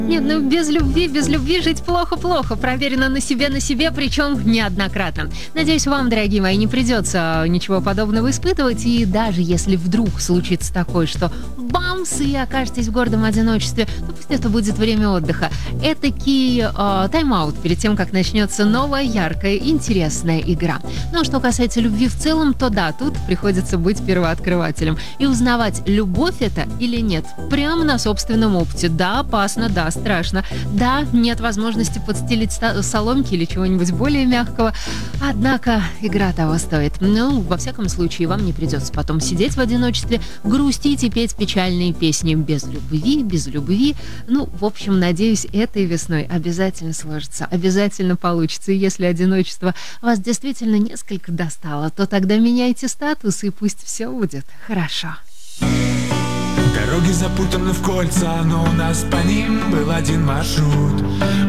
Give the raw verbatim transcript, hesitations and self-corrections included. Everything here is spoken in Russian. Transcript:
Нет, ну без любви, без любви жить плохо-плохо. Проверено на себе, на себе, причем неоднократно. Надеюсь, вам, дорогие мои, не придется ничего подобного испытывать. И даже если вдруг случится такое, что бамс, и окажетесь в гордом одиночестве, ну пусть это будет время отдыха. Этакий э, тайм-аут перед тем, как начнется новая, яркая, интересная игра. Ну а что касается любви в целом, то да, тут приходится быть первооткрывателем и узнавать, любовь это или нет. Прямо на собственном опыте. Да, опасно, да, страшно. Да, нет возможности подстелить соломки или чего-нибудь более мягкого. Однако игра того стоит. Ну, во всяком случае, вам не придется потом сидеть в одиночестве, грустить и петь печальные песни без любви, без любви. Ну, в общем, надеюсь, этой весной обязательно сложится, обязательно получится. И если одиночество вас действительно несколько достало, то тогда меняйте статус, и пусть все будет хорошо. Дороги запутаны в кольца, но у нас по ним был один маршрут.